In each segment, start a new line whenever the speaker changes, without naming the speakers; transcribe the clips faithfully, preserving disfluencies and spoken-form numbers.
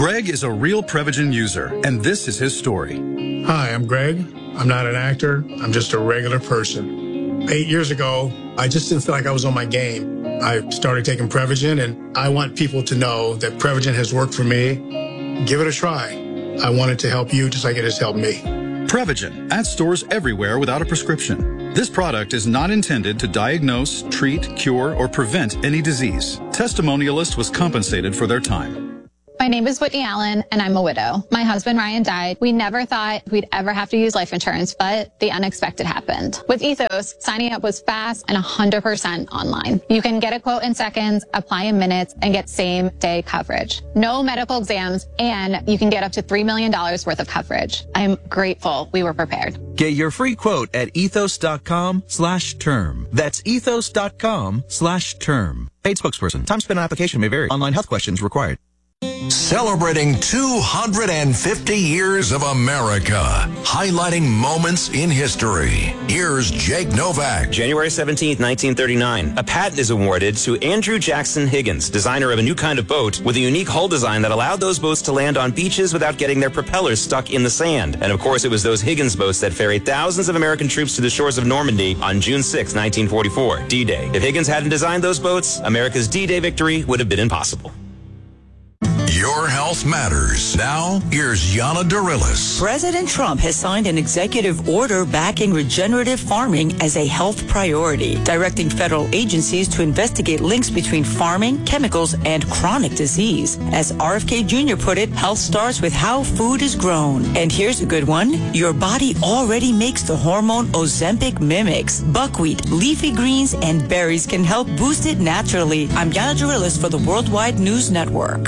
Greg is a real Prevagen user, and this is his story.
Hi, I'm Greg. I'm not an actor. I'm just a regular person. Eight years ago, I just didn't feel like I was on my game. I started taking Prevagen, and I want people to know that Prevagen has worked for me. Give it a try. I want it to help you just like it has helped me.
Prevagen, at stores everywhere without a prescription. This product is not intended to diagnose, treat, cure, or prevent any disease. Testimonialist was compensated for their time.
My name is Whitney Allen, and I'm a widow. My husband, Ryan, died. We never thought we'd ever have to use life insurance, but the unexpected happened. With Ethos, signing up was fast and one hundred percent online. You can get a quote in seconds, apply in minutes, and get same-day coverage. No medical exams, and you can get up to three million dollars worth of coverage. I'm grateful we were prepared.
Get your free quote at ethos.com slash term. That's ethos.com slash term. Paid spokesperson. Time spent on application may vary. Online health questions required.
Celebrating two hundred fifty years of America, highlighting moments in history. Here's Jake Novak.
January seventeenth, nineteen thirty-nine. A patent is awarded to Andrew Jackson Higgins, designer of a new kind of boat with a unique hull design that allowed those boats to land on beaches without getting their propellers stuck in the sand. And of course, it was those Higgins boats that ferried thousands of American troops to the shores of Normandy on June sixth, nineteen forty-four, D-Day. If Higgins hadn't designed those boats, America's D-Day victory would have been impossible.
Your health matters. Now, here's Yana Darilis.
President Trump has signed an executive order backing regenerative farming as a health priority, directing federal agencies to investigate links between farming, chemicals, and chronic disease. As R F K Junior put it, health starts with how food is grown. And here's a good one. Your body already makes the hormone Ozempic mimics. Buckwheat, leafy greens, and berries can help boost it naturally. I'm Yana Darilis for the Worldwide News Network.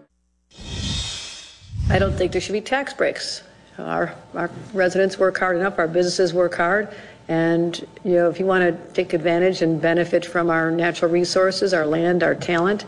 I don't think there should be tax breaks. Our, our residents work hard enough, our businesses work hard, and you know, if you want to take advantage and benefit from our natural resources, our land, our talent,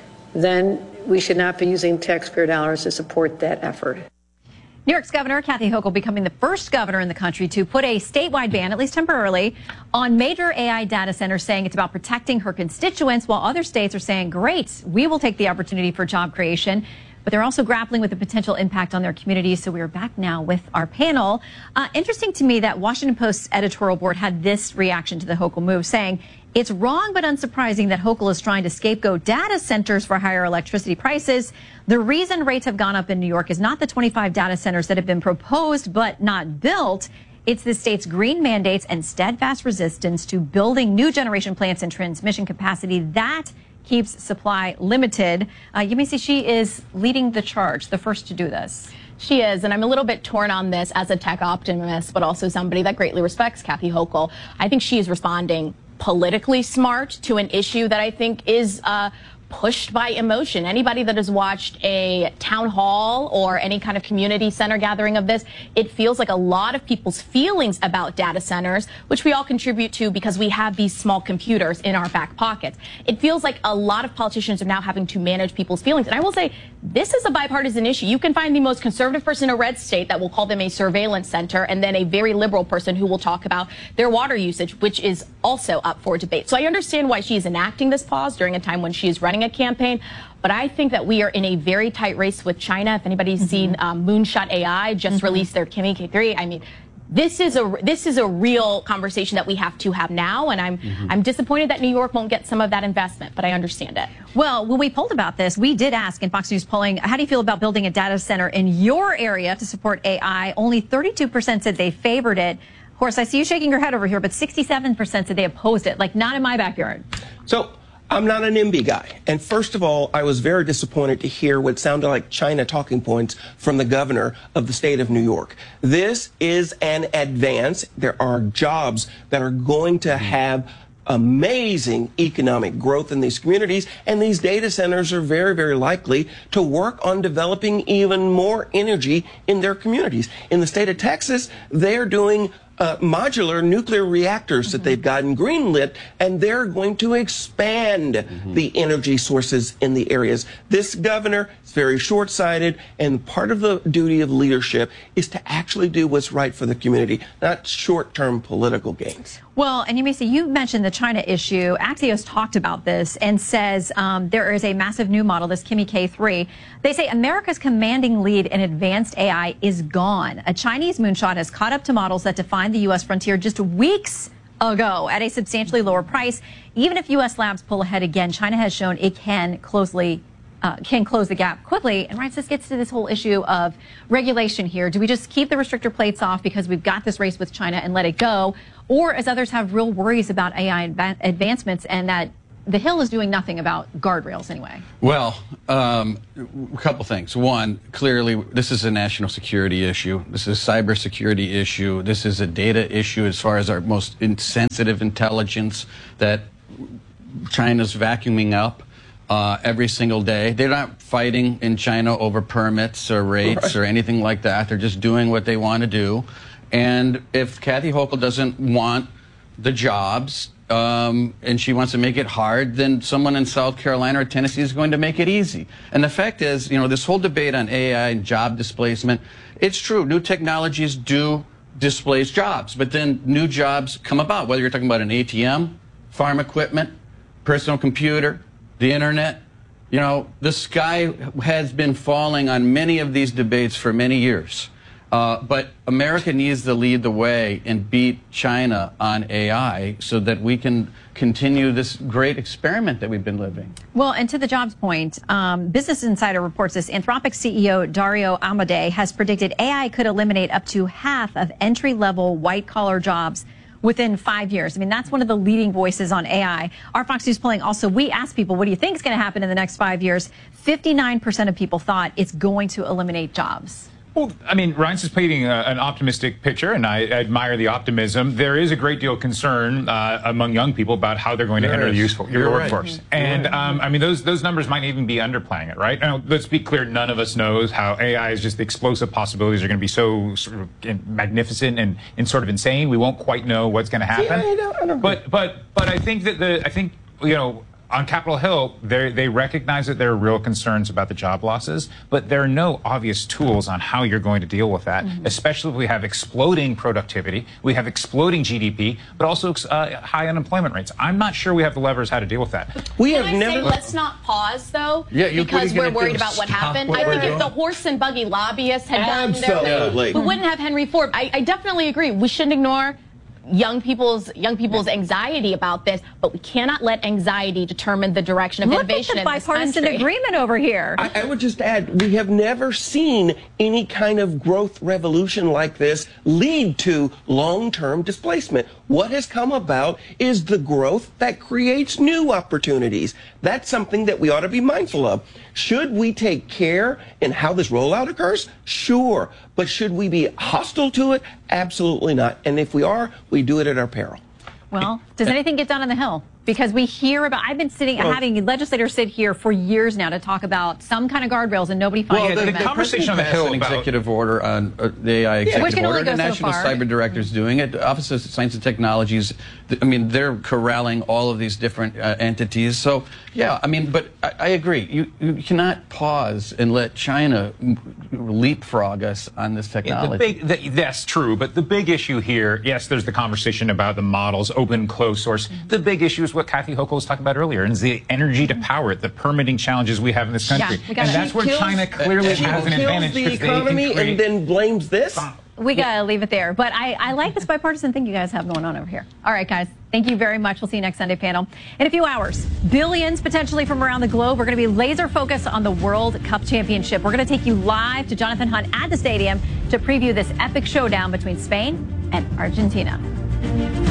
then we should not be using taxpayer dollars to support that effort.
New York's Governor Kathy Hochul becoming the first governor in the country to put a statewide ban, at least temporarily, on major A I data centers, saying it's about protecting her constituents, while other states are saying, great, we will take the opportunity for job creation. But they're also grappling with the potential impact on their communities. So we are back now with our panel. Uh, interesting to me that Washington Post's editorial board had this reaction to the Hochul move, saying it's wrong but unsurprising that Hochul is trying to scapegoat data centers for higher electricity prices. The reason rates have gone up in New York is not the twenty-five data centers that have been proposed but not built. It's the state's green mandates and steadfast resistance to building new generation plants and transmission capacity that keeps supply limited. Uh, you may say she is leading the charge, the first to do this.
She is, and I'm a little bit torn on this as a tech optimist, but also somebody that greatly respects Kathy Hochul. I think she is responding politically smart to an issue that I think is uh, pushed by emotion. Anybody that has watched a town hall or any kind of community center gathering of this, it feels like a lot of people's feelings about data centers, which we all contribute to because we have these small computers in our back pockets. It feels like a lot of politicians are now having to manage people's feelings. And I will say, this is a bipartisan issue. You can find the most conservative person in a red state that will call them a surveillance center, and then a very liberal person who will talk about their water usage, which is also up for debate. So I understand why she's enacting this pause during a time when she is running a campaign. But I think that we are in a very tight race with China. If anybody's mm-hmm. seen um, Moonshot A I just mm-hmm. released their Kimi K three, I mean, this is a this is a real conversation that we have to have now, and I'm mm-hmm. I'm disappointed that New York won't get some of that investment, but I understand it.
Well, when we polled about this, we did ask in Fox News polling, how do you feel about building a data center in your area to support A I? Only thirty-two percent said they favored it. Of course, I see you shaking your head over here, but sixty-seven percent said they opposed it, like not in my backyard.
So I'm not an NIMBY guy. And first of all, I was very disappointed to hear what sounded like China talking points from the governor of the state of New York. This is an advance. There are jobs that are going to have amazing economic growth in these communities, and these data centers are very, very likely to work on developing even more energy in their communities. In the state of Texas, they're doing uh, modular nuclear reactors mm-hmm. that they've gotten greenlit, and they're going to expand mm-hmm. the energy sources in the areas. This governor is very short-sighted, and part of the duty of leadership is to actually do what's right for the community, not short-term political gains.
Well, and you may say, you mentioned the China issue. Axios talked about this and says um, there is a massive new model, this Kimi K three. They say America's commanding lead in advanced A I is gone. A Chinese moonshot has caught up to models that defined the U S frontier just weeks ago at a substantially lower price. Even if U S labs pull ahead again, China has shown it can closely Uh, can close the gap quickly. And right, this gets to this whole issue of regulation here. Do we just keep the restrictor plates off because we've got this race with China and let it go? Or as others have real worries about A I adva- advancements and that the Hill is doing nothing about guardrails anyway?
Well, um, a couple things. One, clearly, this is a national security issue. This is a cybersecurity issue. This is a data issue as far as our most sensitive intelligence that China's vacuuming up Uh, every single day. They're not fighting in China over permits or rates right. or anything like that. They're just doing what they want to do. And if Kathy Hochul doesn't want the jobs um, and she wants to make it hard, then someone in South Carolina or Tennessee is going to make it easy. And the fact is, you know, this whole debate on A I and job displacement, it's true. New technologies do displace jobs, but then new jobs come about, whether you're talking about an A T M, farm equipment, personal computer, the internet. You know, the sky has been falling on many of these debates for many years. Uh, but America needs to lead the way and beat China on A I so that we can continue this great experiment that we've been living.
Well, and to the jobs point, um, Business Insider reports this. Anthropic C E O Dario Amodei has predicted A I could eliminate up to half of entry-level white-collar jobs within five years. I mean, that's one of the leading voices on A I. Our Fox News polling also, we asked people, what do you think is going to happen in the next five years? fifty-nine percent of people thought it's going to eliminate jobs.
Well, I mean, Ryan's is painting a, an optimistic picture, and I admire the optimism. There is a great deal of concern uh, among young people about how they're going to
there
enter
is.
the useful your
You're
workforce.
Right.
And um, I mean, those those numbers might even be underplaying it, right? Now, let's be clear: none of us knows how A I is just the explosive possibilities are going to be so sort of magnificent and, and sort of insane. We won't quite know what's going to happen.
See, I don't, I don't
but but but I think that the I think you know. On Capitol Hill, they recognize that there are real concerns about the job losses, but there are no obvious tools on how you're going to deal with that, mm-hmm. especially if we have exploding productivity, we have exploding G D P, but also uh, high unemployment rates. I'm not sure we have the levers how to deal with that.
We
Can
have
I
never.
say, let's not pause, though,
yeah, you,
because we're worried
do?
about what
Stop
happened.
what
I think
doing.
if the horse and buggy lobbyists had
Absolutely.
done their thing, we wouldn't have Henry Ford. I, I definitely agree. We shouldn't ignore young people's young people's anxiety about this, but we cannot let anxiety determine the direction of
Look
innovation
at the
in this
bipartisan
country.
agreement over here.
I, I would just add, we have never seen any kind of growth revolution like this lead to long-term displacement. What has come about is the growth that creates new opportunities. That's something that we ought to be mindful of. Should we take care in how this rollout occurs? Sure. But should we be hostile to it? Absolutely not. And if we are, we do it at our peril.
Well, does anything get done on the Hill? Because we hear about, I've been sitting, well, having legislators sit here for years now to talk about some kind of guardrails and nobody finds
well,
them.
the,
The,
the conversation on the Hill an executive order on uh, the A I executive
Which can
order.
only go
The
so
National
far.
Cyber Director is doing it. The Office of Science and Technologies, I mean, they're corralling all of these different uh, entities. So, yeah, I mean, but I, I agree. You, you cannot pause and let China leapfrog us on this technology.
The big, the, that's true, but the big issue here, yes, there's the conversation about the models, open, closed source. Mm-hmm. The big issue is what Kathy Hochul was talking about earlier, and is the energy to power it, the permitting challenges we have in this country.
Yeah,
and that's where
kills,
China clearly
she
has an
kills
advantage.
the
because they
economy
can create,
and then blames this.
we got to leave it there. But I, I like this bipartisan thing you guys have going on over here. All right, guys. Thank you very much. We'll see you next Sunday panel. In a few hours, billions potentially from around the globe. We're going to be laser focused on the World Cup Championship. We're going to take you live to Jonathan Hunt at the stadium to preview this epic showdown between Spain and Argentina.